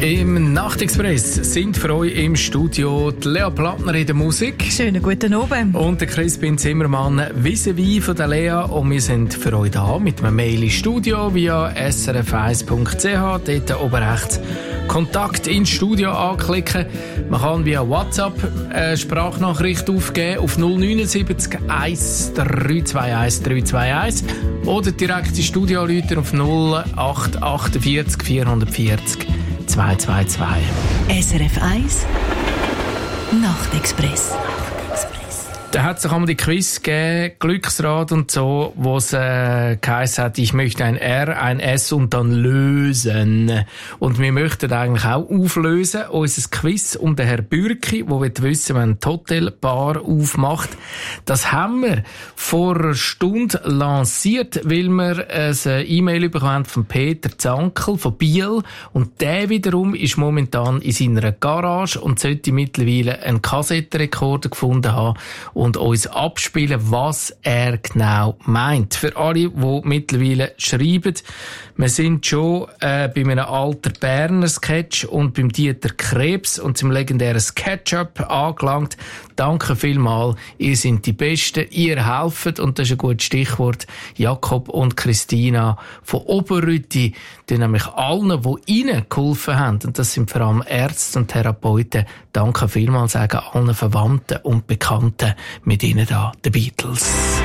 Im Nachtexpress sind für euch im Studio die Lea Plattner in der Musik. Schönen guten Abend. Und der Crispin Zimmermann vis-à-vis von der Lea. Und wir sind für euch da mit einem Mail ins Studio via srf1.ch. Dort oben rechts Kontakt ins Studio anklicken. Man kann via WhatsApp eine Sprachnachricht aufgeben auf 079 1321 321 oder direkt ins Studio anrufen auf 0848 440 222. SRF 1 Nachtexpress. Da hat es doch einmal die Quiz gegeben, Glücksrad und so, wo es geheißen hat, ich möchte ein R, ein S und dann lösen. Und wir möchten eigentlich auch auflösen, unser Quiz um den Herrn Bürki, der will wissen, wenn die Hotelbar aufmacht. Das haben wir vor einer Stunde lanciert, weil wir eine E-Mail bekommen haben von Peter Zankel von Biel. Und der wiederum ist momentan in seiner Garage und sollte mittlerweile einen Kassettenrekorder gefunden haben und uns abspielen, was er genau meint. Für alle, die mittlerweile schreiben, wir sind schon bei einem alten Berner Sketch und beim Dieter Krebs und zum legendären Sketchup angelangt. Danke vielmals, ihr seid die Besten, ihr helft und das ist ein gutes Stichwort. Jakob und Christina von Oberrütti, die nämlich allen, die ihnen geholfen haben, und das sind vor allem Ärzte und Therapeuten, danke vielmals, sagen allen Verwandten und Bekannten mit ihnen da, den Beatles.